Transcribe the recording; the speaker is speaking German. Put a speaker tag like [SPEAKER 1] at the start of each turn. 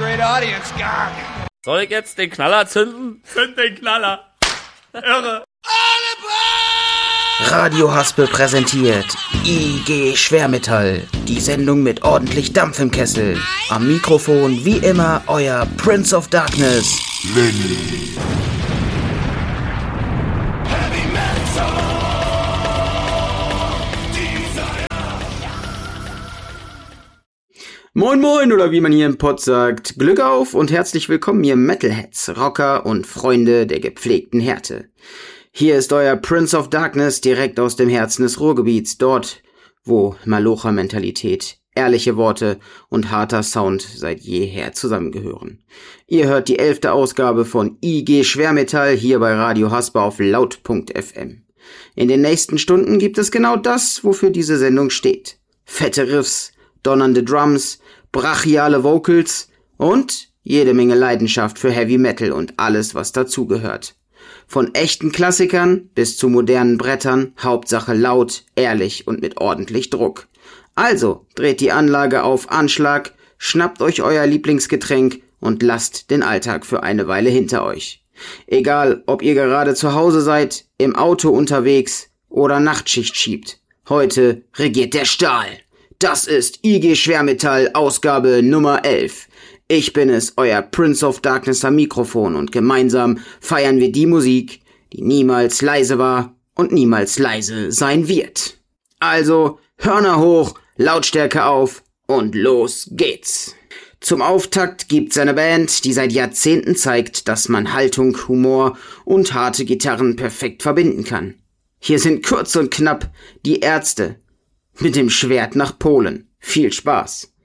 [SPEAKER 1] great audience, God.
[SPEAKER 2] Soll ich jetzt den Knaller zünden? Zünd den Knaller. Irre.
[SPEAKER 3] Radio Haspel präsentiert IG Schwermetall, die Sendung mit ordentlich Dampf im Kessel. Am Mikrofon wie immer euer Prince of Darkness, Lenny. Moin moin, oder wie man hier im Pott sagt, Glück auf und herzlich willkommen, ihr Metalheads, Rocker und Freunde der gepflegten Härte. Hier ist euer Prince of Darkness direkt aus dem Herzen des Ruhrgebiets, dort, wo Malocha-Mentalität, ehrliche Worte und harter Sound seit jeher zusammengehören. Ihr hört die 11. Ausgabe von IG Schwermetall hier bei Radio Hasper auf laut.fm. In den nächsten Stunden gibt es genau das, wofür diese Sendung steht. Fette Riffs, donnernde Drums, brachiale Vocals und jede Menge Leidenschaft für Heavy Metal und alles, was dazugehört. Von echten Klassikern bis zu modernen Brettern, Hauptsache laut, ehrlich und mit ordentlich Druck. Also, dreht die Anlage auf Anschlag, schnappt euch euer Lieblingsgetränk und lasst den Alltag für eine Weile hinter euch. Egal, ob ihr gerade zu Hause seid, im Auto unterwegs oder Nachtschicht schiebt. Heute regiert der Stahl. Das ist IG Schwermetall, Ausgabe Nummer 11. Ich bin es, euer Prince of Darkness am Mikrofon, und gemeinsam feiern wir die Musik, die niemals leise war und niemals leise sein wird. Also, Hörner hoch, Lautstärke auf und los geht's. Zum Auftakt gibt's eine Band, die seit Jahrzehnten zeigt, dass man Haltung, Humor und harte Gitarren perfekt verbinden kann. Hier sind kurz und knapp die Ärzte mit dem Schwert nach Polen. Viel Spaß!